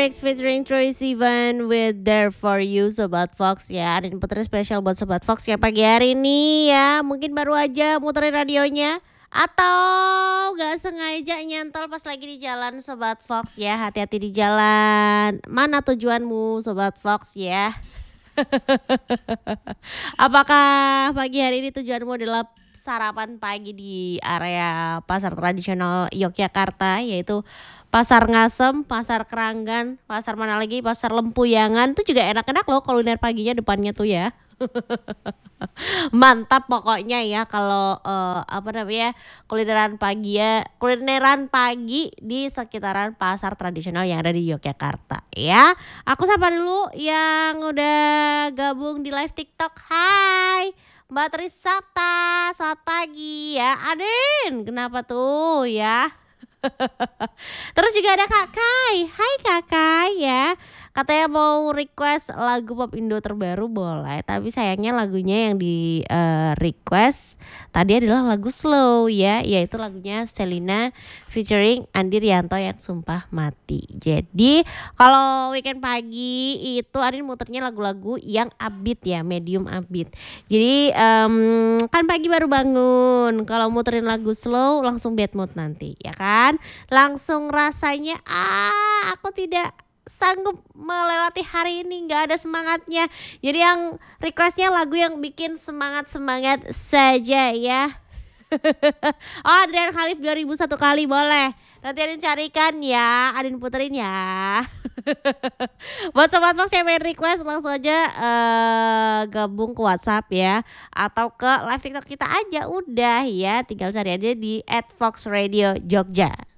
Lyrics featuring Troye Sivan with There For You Sobat Fox ya. Adin Putri spesial buat Sobat Fox ya pagi hari ini ya. Mungkin baru aja muterin radionya atau gak sengaja nyantol pas lagi di jalan Sobat Fox ya. Hati-hati di jalan. Mana tujuanmu Sobat Fox ya? Apakah pagi hari ini tujuanmu adalah sarapan pagi di area pasar tradisional Yogyakarta, yaitu Pasar Ngasem, Pasar Keranggan, pasar mana lagi, Pasar Lempuyangan. Itu juga enak-enak loh kuliner paginya depannya tuh ya. Mantap pokoknya ya kalau kulineran pagi di sekitaran pasar tradisional yang ada di Yogyakarta ya. Aku sapa dulu yang udah gabung di live TikTok. Hai Mbak Trisakta, selamat pagi ya. Adin, kenapa tuh ya? Terus juga ada Kak Kai. Hai Kak Kai ya. Katanya mau request lagu pop Indo terbaru boleh, tapi sayangnya lagunya yang di request tadi adalah lagu slow ya, yaitu lagunya Selina featuring Andi Rianto yang Sumpah Mati. Jadi kalau weekend pagi itu Adin muternya lagu-lagu yang upbeat ya, medium upbeat. Jadi kan pagi baru bangun, kalau muterin lagu slow langsung bad mood nanti ya kan, langsung rasanya aku tidak sanggup melewati hari ini, nggak ada semangatnya. Jadi yang requestnya lagu yang bikin semangat saja ya. Oh, Adrian Khalif 2001 kali boleh. Nanti Adin carikan ya, Adin puterin ya. Buat Sobat Fox yang main request langsung aja gabung ke WhatsApp ya, atau ke live TikTok kita aja udah ya. Tinggal cari aja di @foxradio Jogja.